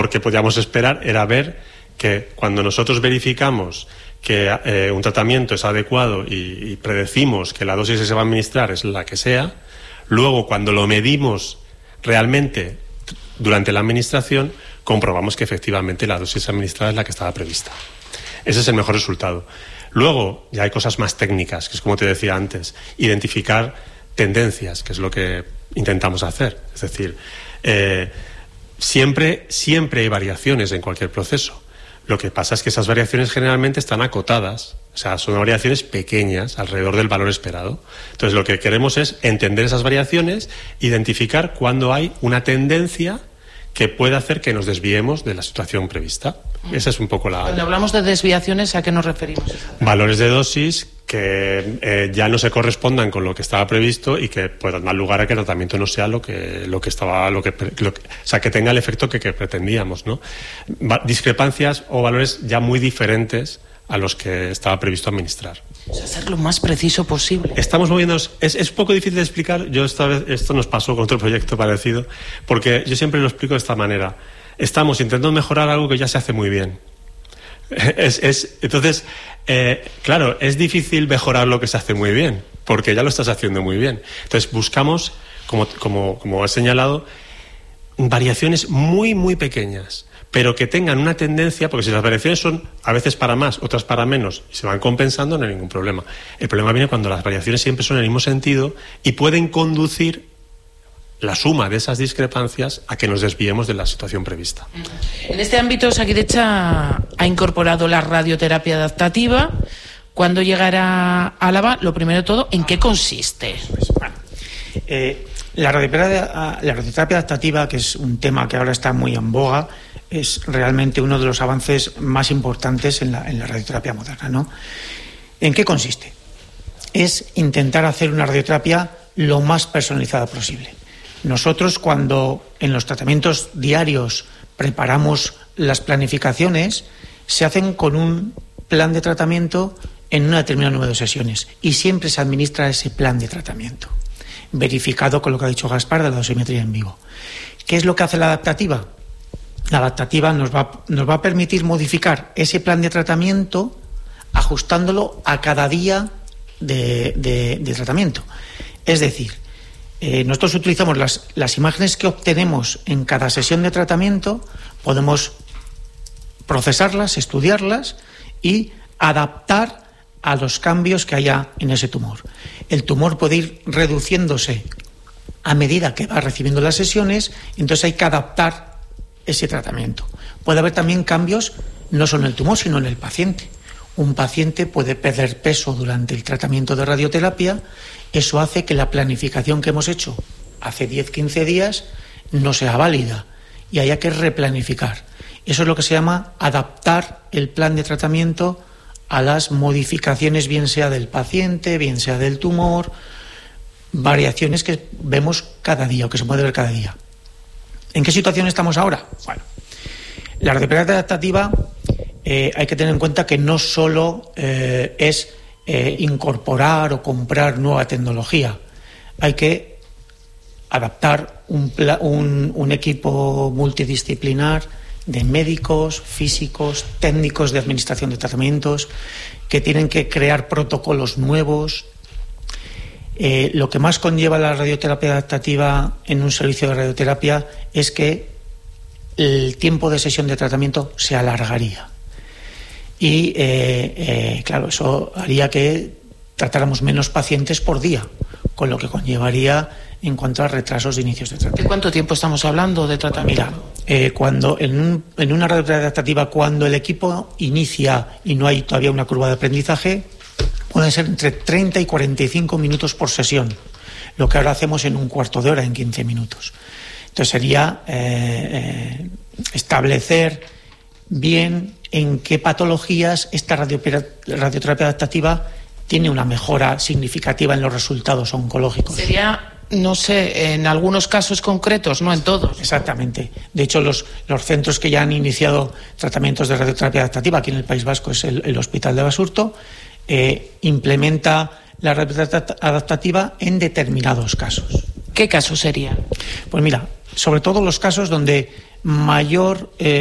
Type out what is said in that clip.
mejor que podíamos esperar era ver que cuando nosotros verificamos que un tratamiento es adecuado y predecimos que la dosis que se va a administrar es la que sea, luego cuando lo medimos realmente durante la administración, comprobamos que efectivamente la dosis administrada es la que estaba prevista. Ese es el mejor resultado. Luego ya hay cosas más técnicas, que es como te decía antes, identificar tendencias, que es lo que intentamos hacer. Es decir, siempre hay variaciones en cualquier proceso. Lo que pasa es que esas variaciones generalmente están acotadas, o sea, son variaciones pequeñas alrededor del valor esperado. Entonces, lo que queremos es entender esas variaciones, identificar cuándo hay una tendencia que puede hacer que nos desviemos de la situación prevista. Esa es un poco la... Cuando hablamos de desviaciones, ¿a qué nos referimos? Valores de dosis que ya no se correspondan con lo que estaba previsto y que puedan dar lugar a que el tratamiento no sea lo que estaba, o sea, que tenga el efecto que pretendíamos, ¿no? Discrepancias o valores ya muy diferentes a los que estaba previsto administrar. O sea, ser lo más preciso posible. Estamos moviéndonos. Es un poco difícil de explicar. Yo esta vez, esto nos pasó con otro proyecto parecido, porque yo siempre lo explico de esta manera. Estamos intentando mejorar algo que ya se hace muy bien. Entonces, claro, es difícil mejorar lo que se hace muy bien, porque ya lo estás haciendo muy bien. Entonces buscamos, como he señalado, variaciones muy, muy pequeñas, pero que tengan una tendencia, porque si las variaciones son a veces para más, otras para menos, y se van compensando, no hay ningún problema. El problema viene cuando las variaciones siempre son en el mismo sentido y pueden conducir la suma de esas discrepancias a que nos desviemos de la situación prevista. En este ámbito, Osakidetza ha incorporado la radioterapia adaptativa. ¿Cuándo llegará a Álava? Lo primero de todo, ¿en qué consiste? La radioterapia adaptativa, que es un tema que ahora está muy en boga, es realmente uno de los avances más importantes en la radioterapia moderna, ¿no? ¿En qué consiste? Es intentar hacer una radioterapia lo más personalizada posible. Nosotros, cuando en los tratamientos diarios preparamos las planificaciones, se hacen con un plan de tratamiento en una determinada número de sesiones y siempre se administra ese plan de tratamiento, verificado con lo que ha dicho Gaspar de la dosimetría en vivo. ¿Qué es lo que hace la adaptativa? La adaptativa nos va a permitir modificar ese plan de tratamiento ajustándolo a cada día de tratamiento. Es decir, nosotros utilizamos las imágenes que obtenemos en cada sesión de tratamiento, podemos procesarlas, estudiarlas y adaptar a los cambios que haya en ese tumor. El tumor puede ir reduciéndose a medida que va recibiendo las sesiones, entonces hay que adaptar ese tratamiento. Puede haber también cambios no solo en el tumor, sino en el paciente. Un paciente puede perder peso durante el tratamiento de radioterapia. Eso hace que la planificación que hemos hecho hace 10-15 días no sea válida y haya que replanificar. Eso es lo que se llama adaptar el plan de tratamiento a las modificaciones, bien sea del paciente, bien sea del tumor, variaciones que vemos cada día o que se puede ver cada día. ¿En qué situación estamos ahora? Bueno, la radioterapia adaptativa hay que tener en cuenta que no solo es incorporar o comprar nueva tecnología. Hay que adaptar un equipo multidisciplinar de médicos, físicos, técnicos de administración de tratamientos, que tienen que crear protocolos nuevos. Lo que más conlleva la radioterapia adaptativa en un servicio de radioterapia es que el tiempo de sesión de tratamiento se alargaría. Y, claro, eso haría que tratáramos menos pacientes por día, con lo que conllevaría en cuanto a retrasos de inicios de tratamiento. ¿De cuánto tiempo estamos hablando de tratamiento? Mira, cuando en una radioterapia adaptativa, cuando el equipo inicia y no hay todavía una curva de aprendizaje, pueden ser entre 30 y 45 minutos por sesión, lo que ahora hacemos en un cuarto de hora, en 15 minutos. Entonces sería establecer bien en qué patologías esta radioterapia adaptativa tiene una mejora significativa en los resultados oncológicos. Sería, no sé, en algunos casos concretos, no en todos. Exactamente. De hecho, los centros que ya han iniciado tratamientos de radioterapia adaptativa aquí en el País Vasco es el Hospital de Basurto, implementa la radioterapia adaptativa en determinados casos. ¿Qué casos serían? Pues mira, sobre todo los casos donde mayor